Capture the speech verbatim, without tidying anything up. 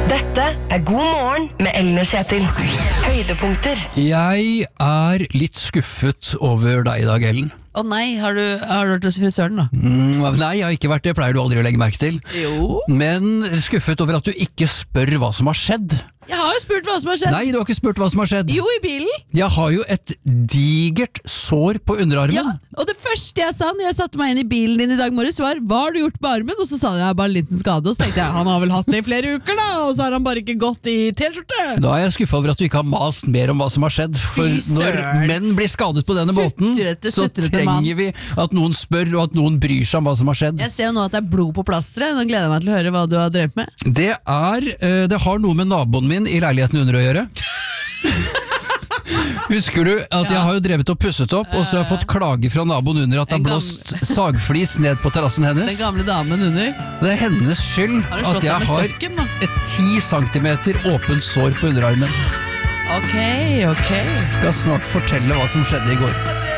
Dette er God morgen med Ellen og Kjetil. Høydepunkter. Jeg er litt skuffet over deg i dag, Ellen. Å oh nei, har du, har du vært hos frisøren da? Mm, nei, jeg har ikke vært det, pleier du aldri å legge merke til. Jo. Men skuffet over at du ikke spør hva som har skjedd. Jeg har jo spurt hva som har skjedd. Nei, du har ikke spurt hva som har skjedd. Jo, i bilen. Jeg har jo et digert sår på underarmen. Ja, og det første jeg sa når jeg satte meg inn i bilen din i dag morges var, hva har du gjort på armen? Og så sa jeg bare en liten skade, og så tenkte jeg, han har vel hatt det i flere uker da, og så har han bare ikke gått i t-skjorte. Da er jeg skuffet over at du ikke har mast mer om hva som har skjedd. For når menn blir skadet på denne måten, Sutrete, så sutrete mann. trenger vi at noen spør, og at noen bryr seg om hva som har skjedd. Jeg ser jo nå at det er blod på plasteret. Nå gleder jeg meg til å høre hva du har drevet med. Det er, eh, det har noe med naboen min i leiligheten under å gjøre. Husker du at jeg har jo drevet og pusset opp, og så har jeg fått klage fra naboen under at det har blåst sagflis ned på terrassen hennes. Den gamle damen under. Det er hennes skyld Har du slått at deg jeg med har stokken, da? et ti centimeter åpent sår på underarmen. Ok, ok. Jeg skal snart fortelle hva som skjedde i går.